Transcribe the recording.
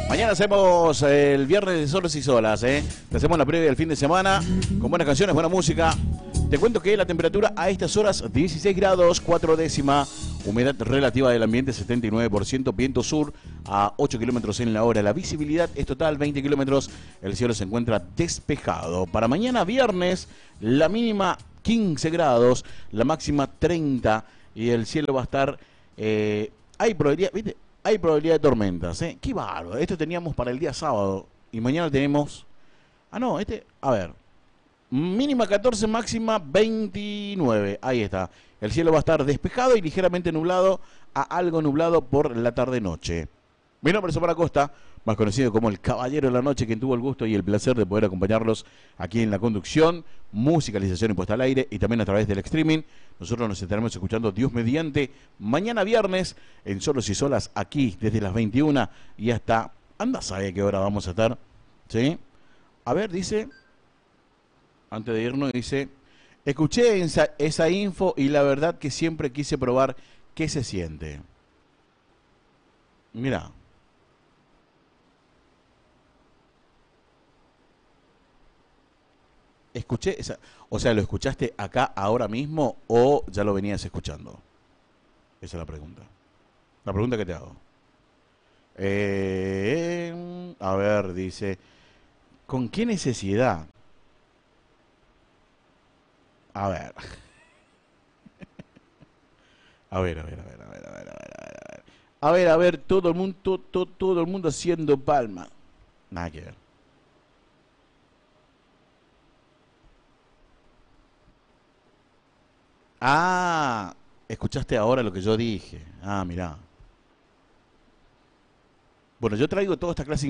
Mañana hacemos el viernes de solos y solas, ¿eh? Te hacemos la previa del fin de semana con buenas canciones, buena música. Te cuento que la temperatura a estas horas 16 grados, 4 décimas, humedad relativa del ambiente 79%, viento sur a 8 kilómetros en la hora. La visibilidad es total, 20 kilómetros, el cielo se encuentra despejado. Para mañana viernes, la mínima 15 grados, la máxima 30 y el cielo va a estar... hay probabilidad, ¿viste? Hay probabilidad de tormentas, ¿eh? Qué bárbaro. Esto teníamos para el día sábado y mañana tenemos... Ah, no, a ver... Mínima 14, máxima 29. Ahí está. El cielo va a estar despejado y ligeramente nublado a algo nublado por la tarde-noche. Mi nombre es Omar Acosta, más conocido como el Caballero de la Noche, quien tuvo el gusto y el placer de poder acompañarlos aquí en la conducción, musicalización y puesta al aire y también a través del streaming. Nosotros nos estaremos escuchando Dios mediante mañana viernes en Solos y Solas aquí desde las 21 y hasta... Anda, ¿sabe a qué hora vamos a estar? ¿Sí? A ver, dice... Antes de irnos dice, escuché esa info y la verdad que siempre quise probar qué se siente. Mira. Escuché esa, o sea, ¿lo escuchaste acá ahora mismo o ya lo venías escuchando? Esa es la pregunta. La pregunta que te hago. A ver, dice, ¿con qué necesidad? A ver. A ver, a ver, a ver, a ver, a ver, a ver, a ver. A ver, todo el mundo, todo el mundo haciendo palma. Nada que ver. Ah, escuchaste ahora lo que yo dije. Ah, mirá. Bueno, yo traigo toda esta clase